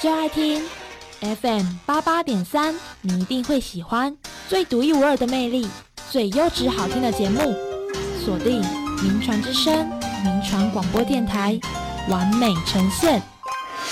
就爱听 FM88.3，你一定会喜欢，最独一无二的魅力，最优质好听的节目，锁定民传之声，民传广播电台，完美呈现。